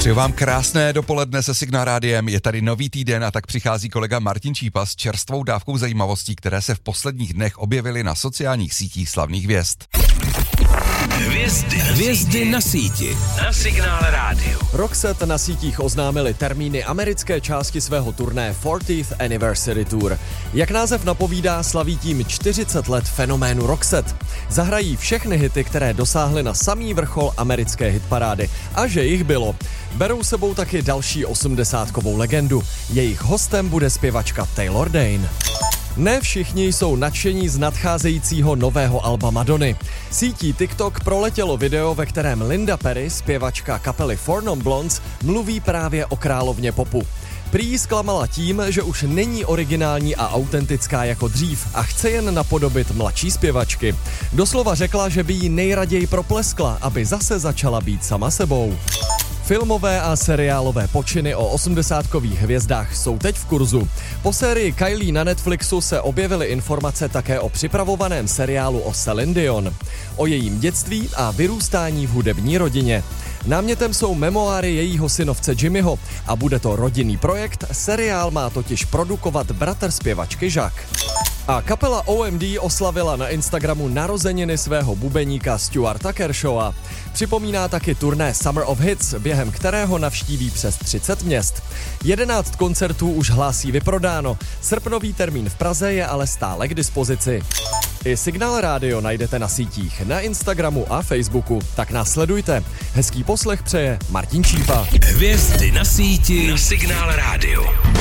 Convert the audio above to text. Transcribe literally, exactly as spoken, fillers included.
Přeju vám krásné dopoledne se Signál Rádiem. Je tady nový týden a tak přichází kolega Martin Čípa s čerstvou dávkou zajímavostí, které se v posledních dnech objevily na sociálních sítích slavných hvězd. Hvězdy, hvězdy na síti. Na Signál Rádiu. Roxette na sítích oznámili termíny americké části svého turné fortieth Anniversary Tour. Jak název napovídá, slaví tím čtyřicet let fenoménu Roxette. Zahrají všechny hity, které dosáhly na samý vrchol americké hitparády. A že jich bylo. Berou sebou taky další osmdesátkovou legendu. Jejich hostem bude zpěvačka Taylor Dayne. Ne všichni jsou nadšení z nadcházejícího nového alba Madonny. Sítí TikTok proletělo video, ve kterém Linda Perry, zpěvačka kapely Four Non Blondes, mluví právě o královně popu. Prý ji zklamala tím, že už není originální a autentická jako dřív a chce jen napodobit mladší zpěvačky. Doslova řekla, že by jí nejraději propleskla, aby zase začala být sama sebou. Filmové a seriálové počiny o osmdesátkových hvězdách jsou teď v kurzu. Po sérii Kylie na Netflixu se objevily informace také o připravovaném seriálu o Celine Dion, o jejím dětství a vyrůstání v hudební rodině. Námětem jsou memoáry jejího synovce Jimmyho a bude to rodinný projekt, seriál má totiž produkovat bratr zpěvačky Jacques. A kapela O M D oslavila na Instagramu narozeniny svého bubeníka Stuarta Kershawa. Připomíná taky turné Summer of Hits, během kterého navštíví přes třicet měst. jedenáct koncertů už hlásí vyprodáno, srpnový termín v Praze je ale stále k dispozici. I Signál Rádio najdete na sítích, na Instagramu a Facebooku, tak nás sledujte. Hezký poslech přeje Martin Čípa. Hvězdy na síti na Signál Rádio.